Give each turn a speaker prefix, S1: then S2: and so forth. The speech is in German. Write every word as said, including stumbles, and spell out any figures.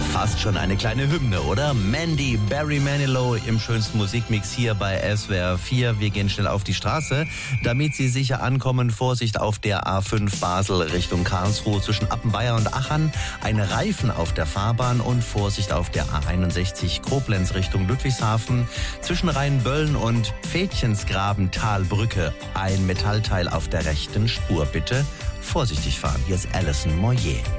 S1: Fast schon eine kleine Hymne, oder? Mandy, Barry Manilow im schönsten Musikmix hier bei S W R vier. Wir gehen schnell auf die Straße, damit Sie sicher ankommen. Vorsicht auf der A fünf Basel Richtung Karlsruhe zwischen Appenweier und Achern. Ein Reifen auf der Fahrbahn und Vorsicht auf der A einundsechzig Koblenz Richtung Ludwigshafen. Zwischen Rheinböllen und Pfädchensgraben Talbrücke ein Metallteil auf der rechten Spur. Bitte vorsichtig fahren. Hier ist Alison Moyet.